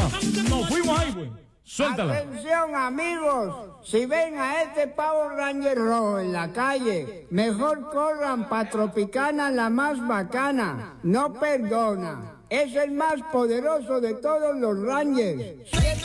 Nos fuimos ahí, güey. Suéltala. Atención, amigos, si ven a este Power Ranger rojo en la calle, mejor corran pa' Tropicana, la más bacana. No perdona, es el más poderoso de todos los Rangers.